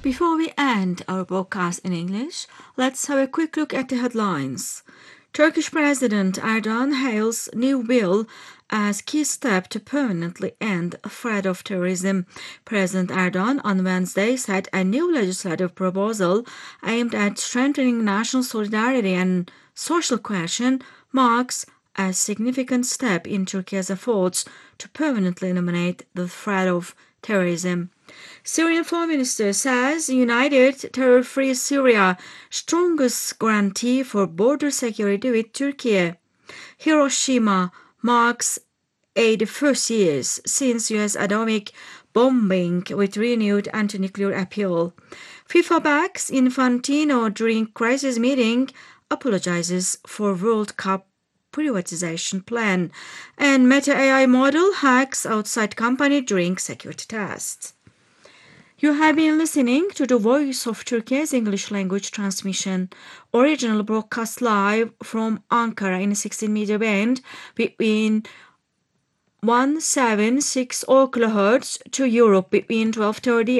Before we end our broadcast in English, let's have a quick look at the headlines. Turkish President Erdogan hails new bill as key step to permanently end threat of terrorism. President Erdogan on Wednesday said a new legislative proposal aimed at strengthening national solidarity and social cohesion marks a significant step in Turkey's efforts to permanently eliminate the threat of terrorism. Syrian Foreign Minister says united terror-free Syria strongest guarantee for border security with Turkey. Hiroshima marks 81st years since U.S. atomic bombing with renewed anti-nuclear appeal. FIFA backs Infantino during crisis meeting, apologizes for World Cup privatization plan, and Meta AI model hacks outside company during security tests. You have been listening to the Voice of Turkey's English language transmission, original broadcast live from Ankara in 16 meter band between 176 kHz to Europe between 12:30